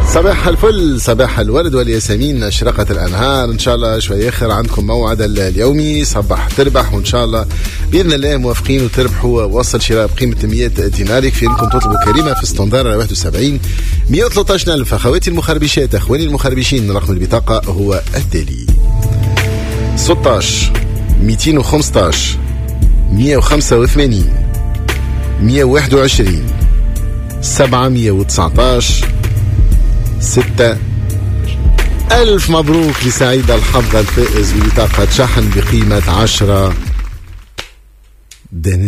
صباح الفل، صباح الورد والياسمين، أشرقت الأنهار. إن شاء الله شوي آخر عندكم موعد اليومي صباح تربح، وإن شاء الله بإذن الله موافقين وتربحوا وصل شراء بقيمة 100 دينار. يكفي أنكم تطلبوا كريمة في ستاندار 71 113 ألف. أخواتي المخربشات، أخواني المخربشين، رقم البطاقة هو التالي: 16 215 185 121 719 6. ألف مبروك لسعيد الحظ الفائز ببطاقة شحن بقيمة 10 دنانير.